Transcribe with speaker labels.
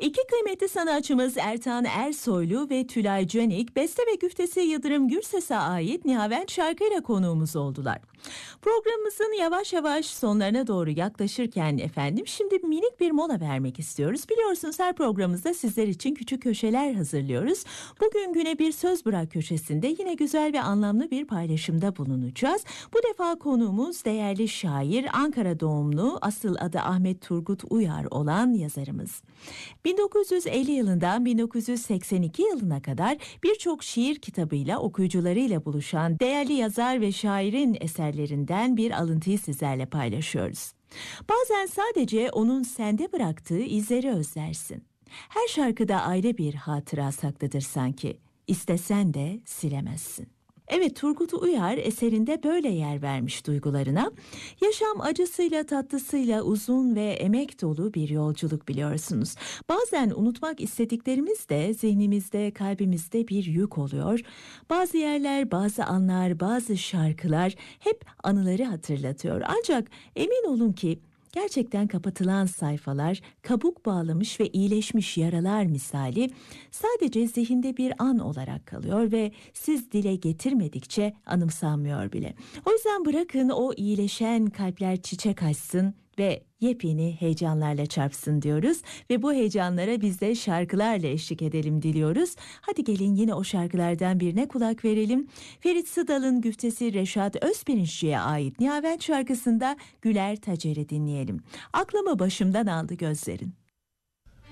Speaker 1: İki kıymetli sanatçımız Ertan Ersoylu ve Tülay Canik, beste ve güftesi Yıldırım Gürses'e ait Nihavent şarkıyla konuğumuz oldular. Programımızın yavaş yavaş sonlarına doğru yaklaşırken efendim şimdi minik bir mola vermek istiyoruz. Biliyorsunuz her programımızda sizler için küçük köşeler hazırlıyoruz. Bugün güne bir söz bırak köşesinde yine güzel ve anlamlı bir paylaşımda bulunacağız. Bu defa konuğumuz değerli şair, Ankara doğumlu, asıl adı Ahmet Turgut Uyar olan yazarımız. 1950 yılından 1982 yılına kadar birçok şiir kitabıyla okuyucularıyla buluşan değerli yazar ve şairin eserlerinden bir alıntıyı sizlerle paylaşıyoruz. Bazen sadece onun sende bıraktığı izleri özlersin. Her şarkıda ayrı bir hatıra saklıdır sanki. İstesen de silemezsin. Evet, Turgut Uyar eserinde böyle yer vermiş duygularına. Yaşam acısıyla tatlısıyla uzun ve emek dolu bir yolculuk biliyorsunuz. Bazen unutmak istediklerimiz de zihnimizde, kalbimizde bir yük oluyor. Bazı yerler, bazı anlar, bazı şarkılar hep anıları hatırlatıyor. Ancak emin olun ki gerçekten kapatılan sayfalar, kabuk bağlamış ve iyileşmiş yaralar misali sadece zihinde bir an olarak kalıyor ve siz dile getirmedikçe anımsanmıyor bile. O yüzden bırakın o iyileşen kalpler çiçek açsın ve yepyeni heyecanlarla çarpsın diyoruz ve bu heyecanlara biz de şarkılarla eşlik edelim diliyoruz. Hadi gelin yine o şarkılardan birine kulak verelim. Ferit Sıdal'ın güftesi Reşat Özpirinççi'ye ait Nihavent şarkısında Güler Tacer'i dinleyelim. Aklımı başımdan aldı gözlerin.